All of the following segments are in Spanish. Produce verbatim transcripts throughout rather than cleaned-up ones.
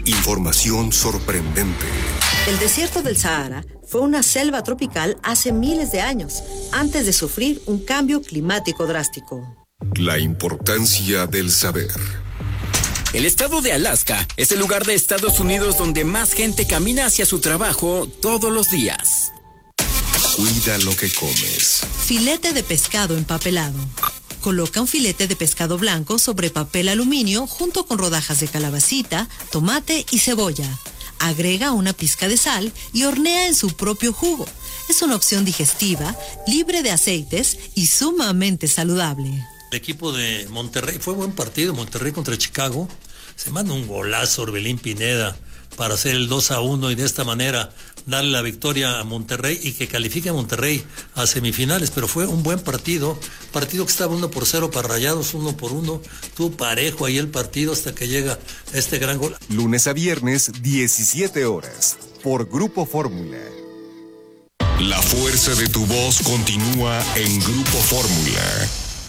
Información sorprendente. El desierto del Sahara fue una selva tropical hace miles de años, antes de sufrir un cambio climático drástico. La importancia del saber. El estado de Alaska es el lugar de Estados Unidos donde más gente camina hacia su trabajo todos los días. Cuida lo que comes. Filete de pescado empapelado. Coloca un filete de pescado blanco sobre papel aluminio junto con rodajas de calabacita, tomate y cebolla. Agrega una pizca de sal y hornea en su propio jugo. Es una opción digestiva, libre de aceites y sumamente saludable. El equipo de Monterrey fue buen partido, Monterrey contra Chicago. Se manda un golazo Orbelín Pineda para hacer el dos a uno y de esta manera darle la victoria a Monterrey y que califique a Monterrey a semifinales, pero fue un buen partido, partido que estaba uno por cero para Rayados, uno por uno, tuvo parejo ahí el partido hasta que llega este gran gol. Lunes a viernes, diecisiete horas, por Grupo Fórmula. La fuerza de tu voz continúa en Grupo Fórmula.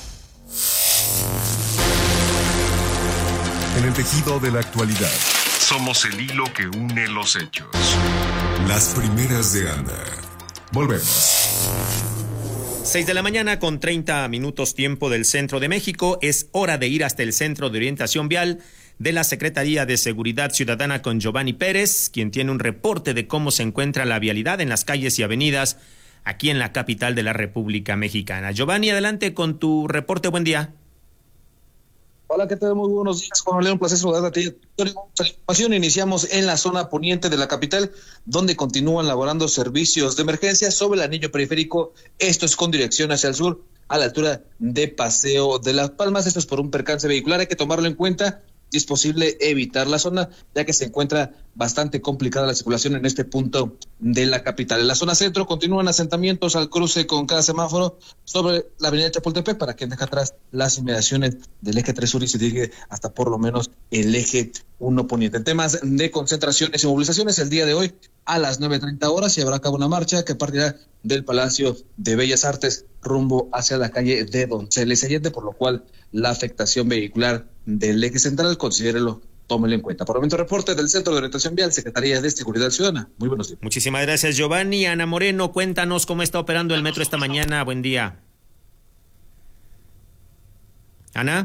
En el tejido de la actualidad, somos el hilo que une los hechos. Las primeras de Ana. Volvemos. seis de la mañana con treinta minutos tiempo del centro de México. Es hora de ir hasta el Centro de Orientación Vial de la Secretaría de Seguridad Ciudadana con Giovanni Pérez, quien tiene un reporte de cómo se encuentra la vialidad en las calles y avenidas aquí en la capital de la República Mexicana. Giovanni, adelante con tu reporte. Buen día. Hola, ¿qué tal? Muy buenos días, Juan León. Un placer saludarte a ti. La información iniciamos en la zona poniente de la capital, donde continúan laborando servicios de emergencia sobre el anillo periférico. Esto es con dirección hacia el sur, a la altura de Paseo de las Palmas. Esto es por un percance vehicular. Hay que tomarlo en cuenta. Y es posible evitar la zona, ya que se encuentra bastante complicada la circulación en este punto de la capital. En la zona centro continúan asentamientos al cruce con cada semáforo sobre la avenida Chapultepec, para quien deja atrás las inmediaciones del eje tres sur y se dirige hasta por lo menos el eje uno poniente. En temas de concentraciones y movilizaciones, el día de hoy a las nueve treinta horas se llevará a cabo una marcha que partirá del Palacio de Bellas Artes rumbo hacia la calle de Donceles Allende, por lo cual la afectación vehicular del eje central, considérelo, tómelo en cuenta. Por el momento, reporte del Centro de Orientación Vial, Secretaría de Seguridad Ciudadana. Muy buenos días. Muchísimas gracias, Giovanni. Ana Moreno, cuéntanos cómo está operando el metro esta mañana. Buen día. Ana.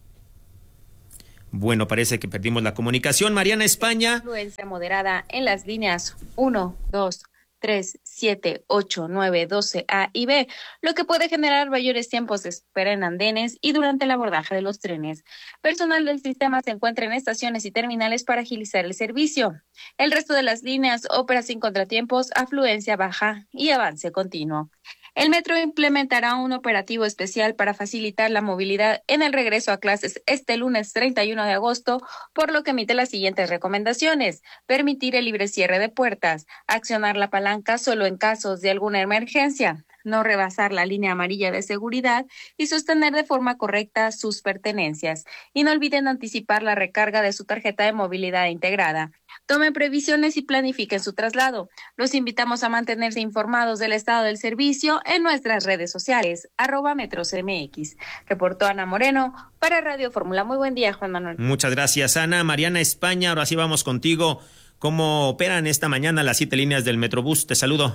Bueno, parece que perdimos la comunicación. Mariana España. Influencia moderada en las líneas uno, dos, tres, siete, ocho, nueve, doce A y B, lo que puede generar mayores tiempos de espera en andenes y durante el abordaje de los trenes. Personal del sistema se encuentra en estaciones y terminales para agilizar el servicio. El resto de las líneas opera sin contratiempos, afluencia baja y avance continuo. El metro implementará un operativo especial para facilitar la movilidad en el regreso a clases este lunes treinta y uno de agosto, por lo que emite las siguientes recomendaciones: permitir el libre cierre de puertas, accionar la palanca solo en casos de alguna emergencia, no rebasar la línea amarilla de seguridad y sostener de forma correcta sus pertenencias. Y no olviden anticipar la recarga de su tarjeta de movilidad integrada. Tomen previsiones y planifiquen su traslado. Los invitamos a mantenerse informados del estado del servicio en nuestras redes sociales, arroba metrocmx. Reportó Ana Moreno para Radio Fórmula. Muy buen día, Juan Manuel. Muchas gracias, Ana. Mariana España, ahora sí vamos contigo. ¿Cómo operan esta mañana las siete líneas del Metrobús? Te saludo.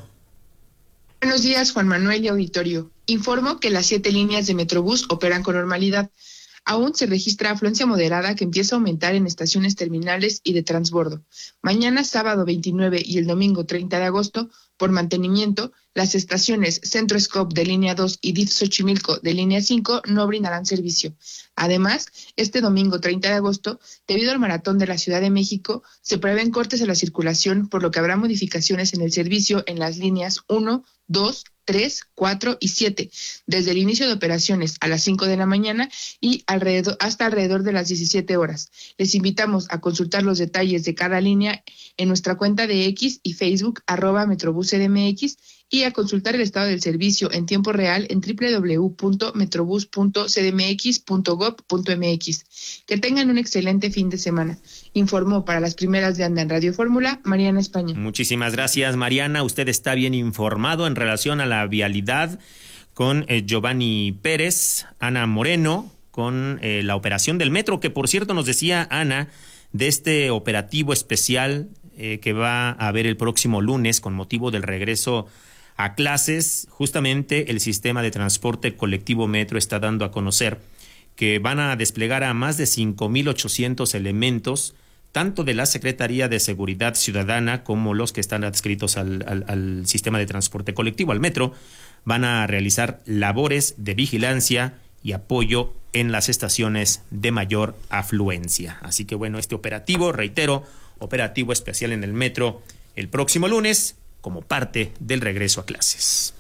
Buenos días, Juan Manuel y auditorio. Informo que las siete líneas de Metrobús operan con normalidad. Aún se registra afluencia moderada que empieza a aumentar en estaciones terminales y de transbordo. Mañana, sábado veintinueve y el domingo treinta de agosto, por mantenimiento, las estaciones Centro Scop de línea dos y D I F Xochimilco de línea cinco no brindarán servicio. Además, este domingo treinta de agosto, debido al maratón de la Ciudad de México, se prevén cortes a la circulación, por lo que habrá modificaciones en el servicio en las líneas uno, dos, tres, cuatro y siete, desde el inicio de operaciones a las cinco de la mañana y alrededor, hasta alrededor de las diecisiete horas. Les invitamos a consultar los detalles de cada línea en nuestra cuenta de X y Facebook, arroba Metrobús C D M X, y a consultar el estado del servicio en tiempo real en doble u doble u doble u punto metrobús punto c d m x punto gob punto m x. Que tengan un excelente fin de semana. Informó para las primeras de Anda en Radio Fórmula, Mariana España. Muchísimas gracias, Mariana. Usted está bien informado en relación a la vialidad con eh, Giovanni Pérez, Ana Moreno, con eh, la operación del metro, que por cierto nos decía Ana de este operativo especial eh, que va a haber el próximo lunes con motivo del regreso a clases. Justamente el sistema de transporte colectivo Metro está dando a conocer que van a desplegar a más de cinco mil ochocientos elementos, tanto de la Secretaría de Seguridad Ciudadana como los que están adscritos al, al, al sistema de transporte colectivo, al Metro. Van a realizar labores de vigilancia y apoyo en las estaciones de mayor afluencia. Así que bueno, este operativo, reitero, operativo especial en el Metro el próximo lunes como parte del regreso a clases.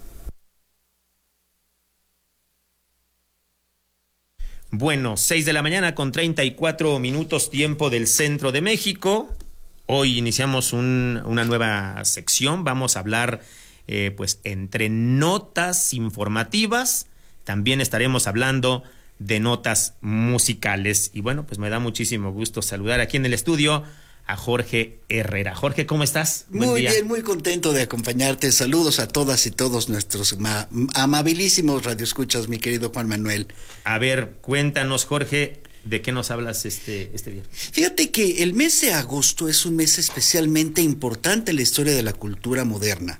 Bueno, seis de la mañana con treinta y cuatro minutos tiempo del centro de México. Hoy iniciamos un, una nueva sección. Vamos a hablar, eh, pues, entre notas informativas. También estaremos hablando de notas musicales. Y bueno, pues me da muchísimo gusto saludar aquí en el estudio a Jorge Herrera. Jorge, ¿cómo estás? Buen muy día. Bien, muy contento de acompañarte. Saludos a todas y todos nuestros ma- amabilísimos radioescuchas, mi querido Juan Manuel. A ver, cuéntanos, Jorge, ¿de qué nos hablas este, este viernes? Fíjate que el mes de agosto es un mes especialmente importante en la historia de la cultura moderna,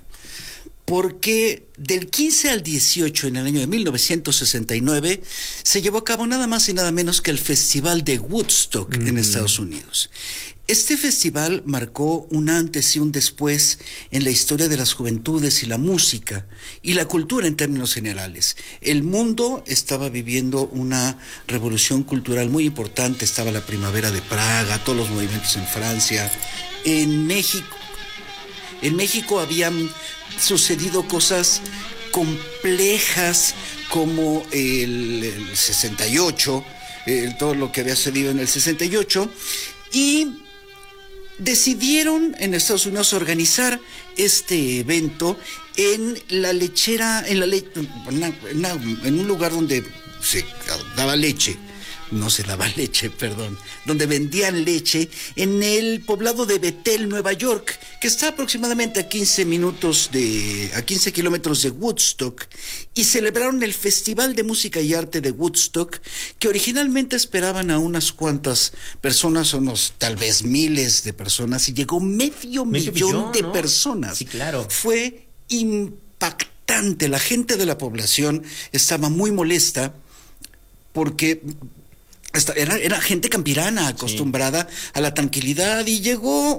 porque del quince al dieciocho, en el año de mil novecientos sesenta y nueve, se llevó a cabo nada más y nada menos que el Festival de Woodstock mm. en Estados Unidos. Este festival marcó un antes y un después en la historia de las juventudes y la música y la cultura en términos generales. El mundo estaba viviendo una revolución cultural muy importante. Estaba la primavera de Praga, todos los movimientos en Francia. En México, en México habían sucedido cosas complejas como el, el sesenta y ocho, el, todo lo que había sucedido en el sesenta y ocho, y decidieron en Estados Unidos organizar este evento en la lechera, en, la le, en, una, en un lugar donde se daba leche, no se daba leche, perdón, donde vendían leche, en el poblado de Bethel, Nueva York, que está aproximadamente a quince minutos de, a quince kilómetros de Woodstock, y celebraron el Festival de Música y Arte de Woodstock, que originalmente esperaban a unas cuantas personas, unos tal vez miles de personas, y llegó medio, medio millón, millón de ¿no? personas. Sí, claro. Fue impactante. La gente de la población estaba muy molesta porque Era, era gente campirana acostumbrada sí. a la tranquilidad, y llegó